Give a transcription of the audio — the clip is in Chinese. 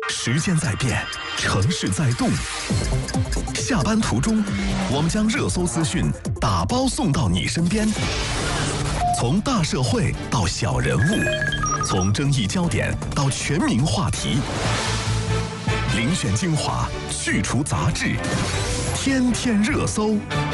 时间在变，城市在动。下班途中，我们将热搜资讯打包送到你身边。从大社会到小人物，从争议焦点到全民话题，遴选精华，去除杂质，天天热搜。